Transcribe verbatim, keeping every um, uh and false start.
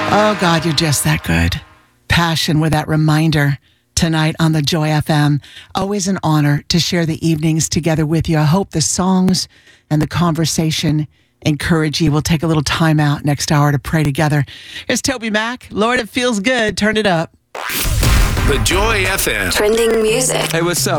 Oh, God, you're just that good. Passion with that reminder tonight on the Joy F M. Always an honor to share the evenings together with you. I hope the songs and the conversation encourage you. We'll take a little time out next hour to pray together. Here's Toby Mac. Lord, it feels good. Turn it up. The Joy F M. Trending music. Hey, what's up?